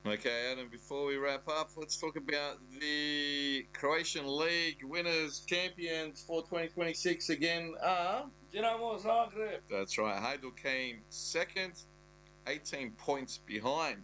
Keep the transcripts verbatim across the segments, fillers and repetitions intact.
Okay, Adam, before we wrap up, let's talk about the Croatian League winners, champions for twenty twenty-six again are... Dinamo Zagreb. That's right. Hajduk came second, eighteen points behind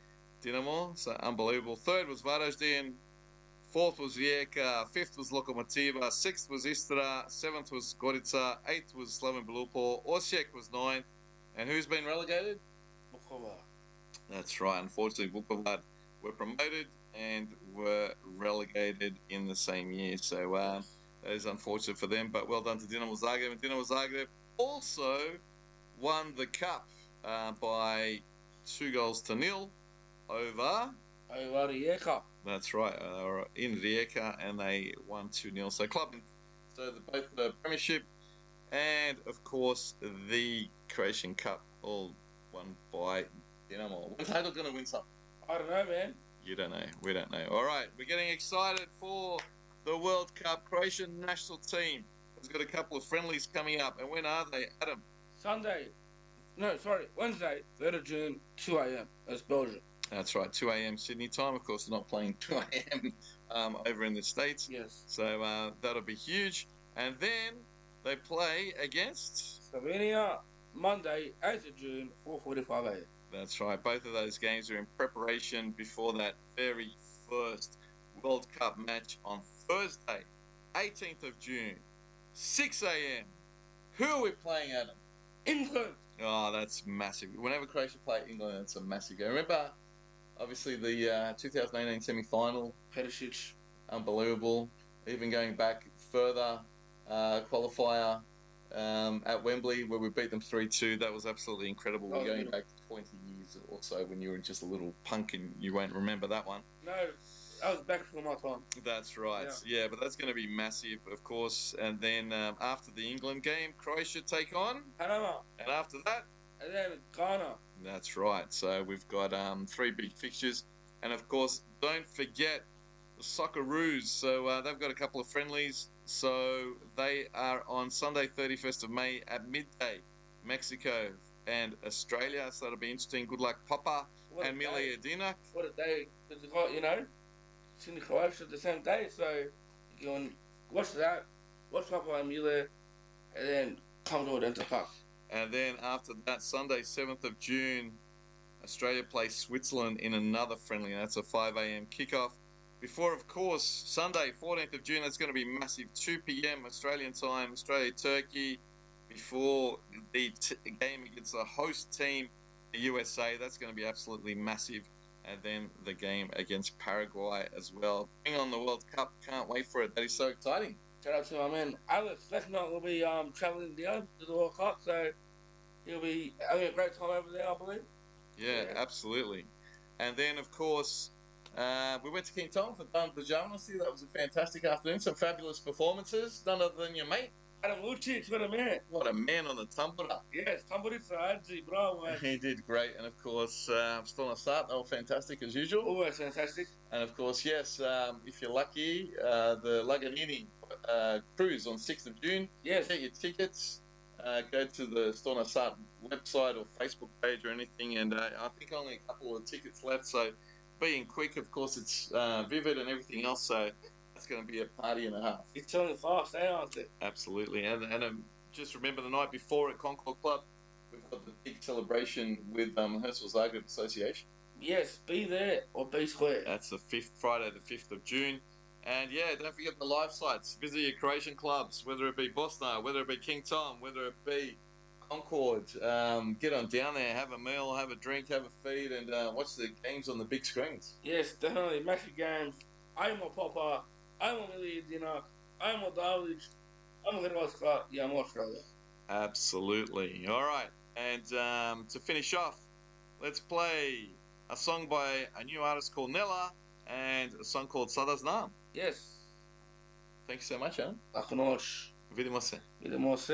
Dinamo, so unbelievable. Third was Varaždin, fourth was Rijeka, fifth was Lokomotiva, sixth was Istra, seventh was Gorica, eighth was Slaven Belupo, Osijek was ninth, and who's been relegated? Vukovar. That's right. Unfortunately, Vukovar were promoted and were relegated in the same year. So uh, that is unfortunate for them. But well done to Dinamo Zagreb. And Dinamo Zagreb also won the cup uh, by two goals to nil over... Over Rijeka. That's right. Uh, they were in Rijeka and they won two nil. So club, so the, both the Premiership and of course the Croatian Cup all won by Dinamo. When's Hajduk going to win something? I don't know, man. You don't know. We don't know. All right, we're getting excited for the World Cup. Croatian national team has got a couple of friendlies coming up. And when are they, Adam? Sunday. No, sorry. Wednesday, third of June, two A M That's Belgium. That's right, two A M Sydney time. Of course, they're not playing two A M um, over in the States. Yes. So uh, that'll be huge. And then they play against... Slovenia, Monday, eighth of June, four forty-five A M That's right. Both of those games are in preparation before that very first World Cup match on Thursday, eighteenth of June, six A M Who are we playing, Adam? England. Oh, that's massive. Whenever Croatia play England, it's a massive game. Remember, obviously, the uh, two thousand eighteen semi-final. Perisic. Unbelievable. Even going back further, uh, qualifier um, at Wembley where we beat them three two. That was absolutely incredible. We're going back twenty years or so when you were just a little punk and you won't remember that one. No, that was back before my time. That's right. Yeah, yeah but that's going to be massive, of course. And then um, after the England game, Croatia take on Panama. And after that? And then Ghana. That's right. So we've got um, three big fixtures. And, of course, don't forget the Socceroos. So uh, they've got a couple of friendlies. So they are on Sunday, thirty-first of May at midday, Mexico and Australia. So that'll be interesting. Good luck, Papa what and Milija Dina. What a day. You know, Sydney, Croatia the same day. So you can watch that, watch Papa and Milija, and then come to Adenta Park. And then after that, Sunday, seventh of June, Australia plays Switzerland in another friendly, and that's a five A M kickoff. Before, of course, Sunday, fourteenth of June, that's going to be massive, two P M Australian time, Australia-Turkey, before the t game against the host team, the U S A. That's going to be absolutely massive. And then the game against Paraguay as well. Being on the World Cup, can't wait for it. That is so exciting. Shout out to my man Alex. Next night will be um, travelling down to the World Cup, so he'll be having a great time over there, I believe. Yeah, yeah. Absolutely. And then, of course, uh, we went to King Tom for Dun Pajamas. That was a fantastic afternoon. Some fabulous performances. None other than your mate. Adam Lucic, what a man. What a man on the tumbler. Yes, Tamburica, Adzi, bravo, man. He did great. And, of course, uh, still on a start. They were fantastic as usual. Always fantastic. And, of course, yes, um, if you're lucky, uh, the Lagarini uh, cruise on sixth of June. Yes. Get your tickets. Uh, go to the Storm Sat website or Facebook page or anything. And uh, I think only a couple of tickets left. So being quick, of course, it's uh, Vivid and everything else. So it's going to be a party and a half. It's turning fast, eh, aren't it? Absolutely. And, and um, just remember the night before at Concord Club, we've got the big celebration with um, Herstal Zagreb Association. Yes, be there or be square. That's the fifth Friday, the fifth of June. And yeah, don't forget the live sites. Visit your Croatian clubs, whether it be Bosna, whether it be King Tom, whether it be Concord. Um, get on down there, have a meal, have a drink, have a feed, and uh, watch the games on the big screens. Yes, definitely. Massive games. I'm a Papa. I'm a Milija Dina. I'm a Dalic. I'm a Hrvatska. Yeah, I'm Australia. Absolutely. All right. And um, to finish off, let's play a song by a new artist called Nella and a song called Sada Znam. Yes. Thank you so much, Alan. Laku noć. Vidimo se. Vidimo se.